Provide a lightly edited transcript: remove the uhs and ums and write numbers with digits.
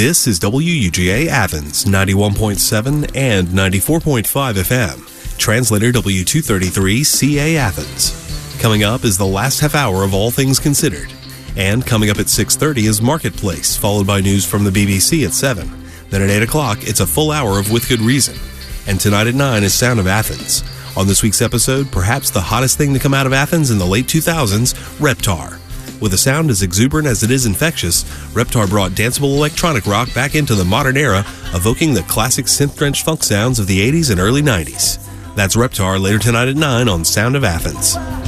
This is WUGA Athens, 91.7 and 94.5 FM. Translator W233 CA Athens. Coming up is the last half hour of All Things Considered. And coming up at 6:30 is Marketplace, followed by news from the BBC at 7. Then at 8 o'clock, it's a full hour of With Good Reason. And tonight at 9 is Sound of Athens. On this week's episode, perhaps the hottest thing to come out of Athens in the late 2000s, Reptar. With a sound as exuberant as it is infectious, Reptar brought danceable electronic rock back into the modern era, evoking the classic synth-drenched funk sounds of the 80s and early 90s. That's Reptar later tonight at 9 on Sound of Athens.